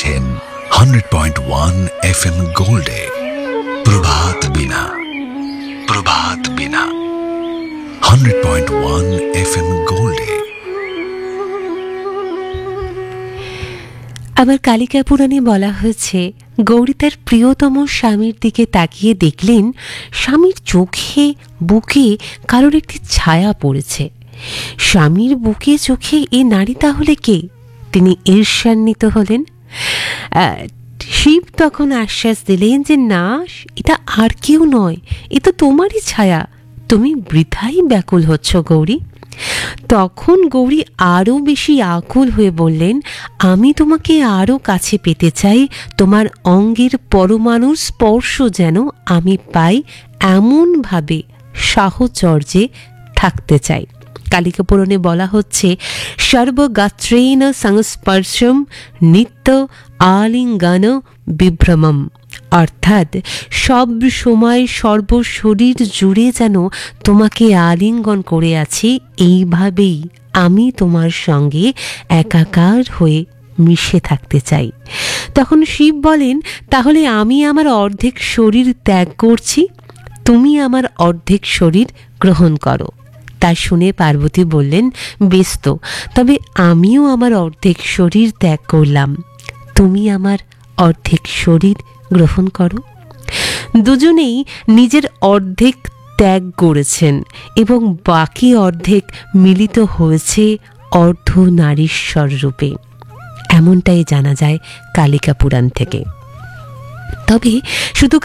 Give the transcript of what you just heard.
শুনছেন 100.1 FM গোল্ডে প্রভাত বিনা, প্রভাত বিনা 100.1 FM গোল্ডে। আবার কালিকা পুরাণে বলা হয়েছে, গৌরী তার প্রিয়তম স্বামীর দিকে তাকিয়ে দেখলেন স্বামীর চোখে বুকে কারোর একটি ছায়া পড়েছে। স্বামীর বুকে চোখে এ নারী তাহলে কে? তিনি ঈর্ষান্বিত হলেন। শিব তখন আশ্বাস দিলেন যে না, এটা আর কেউ নয়, এ তো তোমারই ছায়া, তুমি বৃথাই ব্যাকুল হচ্ছ গৌরী। তখন গৌরী আরও বেশি আকুল হয়ে বললেন, আমি তোমাকে আরও কাছে পেতে চাই, তোমার অঙ্গের পরমাণুর স্পর্শ যেন আমি পাই, এমনভাবে সাহচর্যে থাকতে চাই। কালিকা পুরাণে বলা হচ্ছে, সর্বগাত্রেণ সংস্পর্শম নিত্য আলিঙ্গন বিভ্রমম, অর্থাৎ সব সময় সর্বশরীর জুড়ে যেন তোমাকে আলিঙ্গন করে আছি, এইভাবেই আমি তোমার সঙ্গে একাকার হয়ে মিশে থাকতে চাই। তখন শিব বলেন, তাহলে আমি আমার অর্ধেক শরীর ত্যাগ করছি, তুমি আমার অর্ধেক শরীর গ্রহণ করো। তা শুনে পার্বতী বললেন, বেশ তো, তবে আমিও আমার অর্ধেক শরীর ত্যাগ করলাম, তুমি আমার অর্ধেক শরীর গ্রহণ করো। দুজনেই নিজের অর্ধেক ত্যাগ করেছেন এবং বাকি অর্ধেক মিলিত হয়েছে অর্ধ নারীশ্বর রূপে, এমনটাই জানা যায় কালিকা পুরাণ থেকে। তবে শুধু